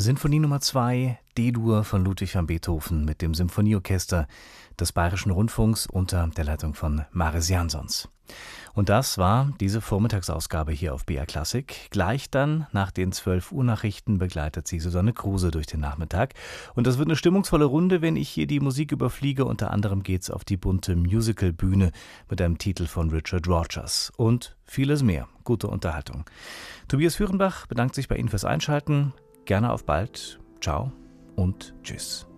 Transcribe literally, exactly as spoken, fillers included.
Sinfonie Nummer zwei, D-Dur von Ludwig van Beethoven mit dem Symphonieorchester des Bayerischen Rundfunks unter der Leitung von Mariss Jansons. Und das war diese Vormittagsausgabe hier auf B R Klassik. Gleich dann, nach den zwölf Uhr Nachrichten, begleitet sie Susanne Kruse durch den Nachmittag. Und das wird eine stimmungsvolle Runde, wenn ich hier die Musik überfliege. Unter anderem geht's auf die bunte Musicalbühne mit einem Titel von Richard Rodgers. Und vieles mehr. Gute Unterhaltung. Tobias Führenbach bedankt sich bei Ihnen fürs Einschalten. Gerne auf bald. Ciao und tschüss.